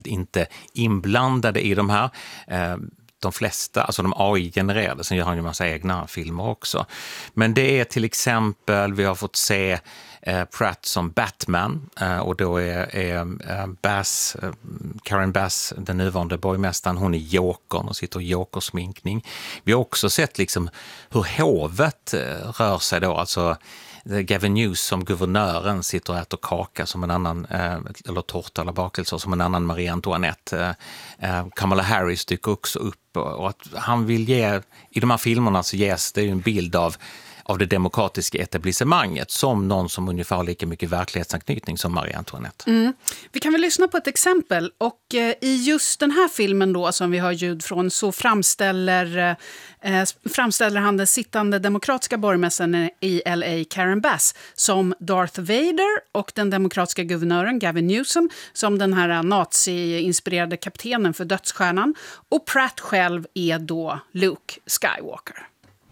inte inblandade i de här. De flesta, alltså de AI-genererade, sen gör han ju en massa egna filmer också. Men det är till exempel, vi har fått se Pratt som Batman och då är Karen Bass, den nuvarande borgmästaren, hon är Jokern och sitter i Jokersminkning. Vi har också sett liksom hur hovet rör sig då, alltså Gavin Newsom som guvernören sitter och äter kaka som en annan, eller tårta eller bakelser som en annan Marie Antoinette. Kamala Harris dyker också upp och att han vill ge, i de här filmerna så ges det ju en bild av det demokratiska etablissemanget som någon som ungefär har lika mycket verklighetsanknytning som Marie Antoinette. Vi kan väl lyssna på ett exempel och i just den här filmen då som vi har ljud från så framställer han den sittande demokratiska borgmästaren i LA, Karen Bass, som Darth Vader och den demokratiska guvernören Gavin Newsom som den här nazi-inspirerade kaptenen för dödsstjärnan, och Pratt själv är då Luke Skywalker.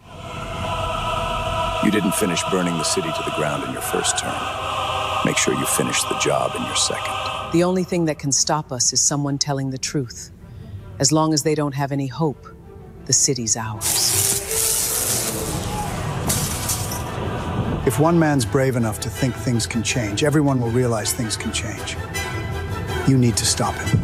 You didn't finish burning the city to the ground in your first term. Make sure you finish the job in your second. The only thing that can stop us is someone telling the truth. As long as they don't have any hope, the city's ours. If one man's brave enough to think things can change, everyone will realize things can change. You need to stop him.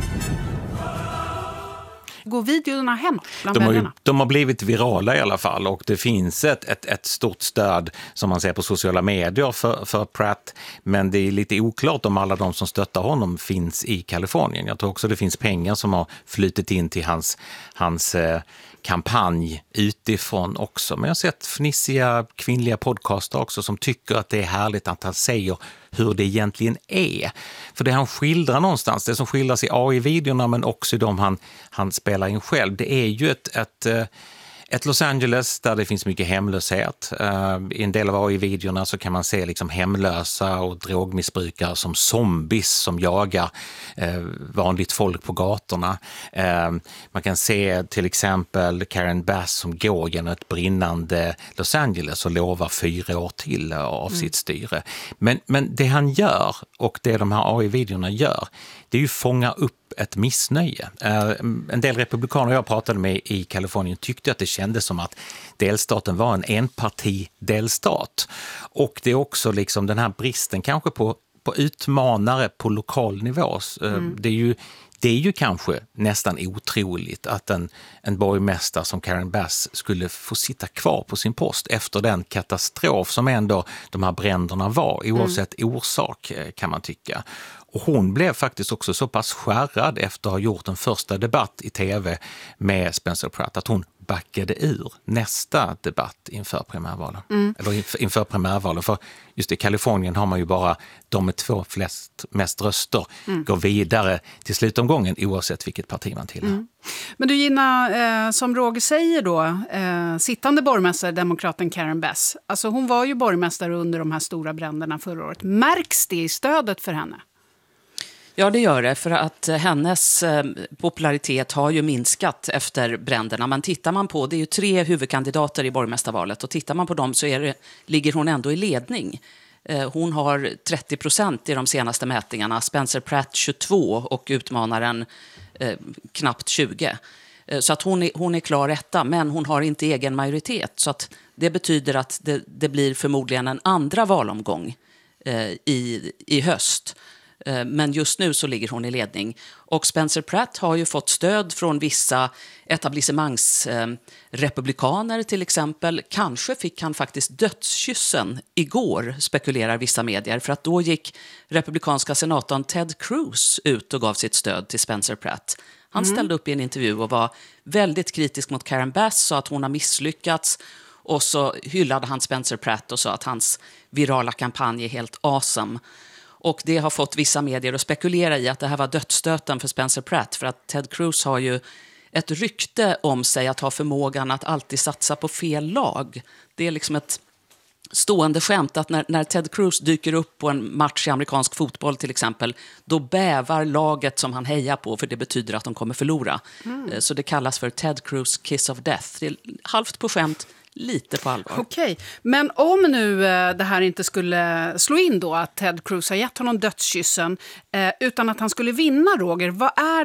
Går videorna hem bland vännerna? De har blivit virala i alla fall och det finns ett stort stöd som man ser på sociala medier för Pratt, men det är lite oklart om alla de som stöttar honom finns i Kalifornien. Jag tror också det finns pengar som har flyttit in till hans kampanj utifrån också. Men jag har sett fnissiga kvinnliga podcaster också som tycker att det är härligt att han säger hur det egentligen är. För det han skildrar någonstans, det som skildras i AI-videorna men också i de han spelar in själv, det är ju ett Los Angeles där det finns mycket hemlöshet. I en del av AI-videorna så kan man se liksom hemlösa och drogmissbrukare som zombies som jagar vanligt folk på gatorna. Man kan se till exempel Karen Bass som går genom ett brinnande Los Angeles och lovar 4 år till av sitt styre. Men det han gör och det de här AI-videorna gör, det är ju fånga upp ett missnöje. En del republikaner jag pratade med i Kalifornien tyckte att det kändes som att delstaten var en enparti-delstat. Och det är också liksom den här bristen kanske på utmanare på lokal nivå. Det är ju kanske nästan otroligt att en borgmästare som Karen Bass skulle få sitta kvar på sin post efter den katastrof som ändå de här bränderna var, oavsett orsak kan man tycka. Och hon blev faktiskt också så pass skärrad efter att ha gjort en första debatt i tv med Spencer Pratt att hon backade ur nästa debatt inför primärvalen. Eller inför primärvalen. För just i Kalifornien har man ju bara de med mest röster går vidare till slutomgången oavsett vilket parti man tillhör. Men du Gina, som Roger säger då, sittande borgmästare, demokraten Karen Bass. Alltså hon var ju borgmästare under de här stora bränderna förra året. Märks det i stödet för henne? Ja, det gör det, för att hennes popularitet har ju minskat efter bränderna. Men tittar man på, det är ju 3 huvudkandidater i borgmästarvalet, och tittar man på dem så ligger hon ändå i ledning. Hon har 30% i de senaste mätningarna, Spencer Pratt 22% och utmanaren knappt 20%. Så att hon är klar etta, men hon har inte egen majoritet. Så att det betyder att det blir förmodligen en andra valomgång i höst. Men just nu så ligger hon i ledning. Och Spencer Pratt har ju fått stöd från vissa etablissemangsrepublikaner till exempel. Kanske fick han faktiskt dödskyssen igår, spekulerar vissa medier. För att då gick republikanska senatorn Ted Cruz ut och gav sitt stöd till Spencer Pratt. Han ställde upp i en intervju och var väldigt kritisk mot Karen Bass, sa att hon har misslyckats. Och så hyllade han Spencer Pratt och sa att hans virala kampanj är helt awesome. Och det har fått vissa medier att spekulera i att det här var dödsstöten för Spencer Pratt. För att Ted Cruz har ju ett rykte om sig att ha förmågan att alltid satsa på fel lag. Det är liksom stående skämt att när Ted Cruz dyker upp på en match i amerikansk fotboll till exempel, då bävar laget som han hejar på, för det betyder att de kommer förlora. Så det kallas för Ted Cruz Kiss of Death. Det är halvt på skämt, lite på allvar. Okej, men om nu det här inte skulle slå in då, att Ted Cruz har gett honom dödskyssen, utan att han skulle vinna, Roger, vad är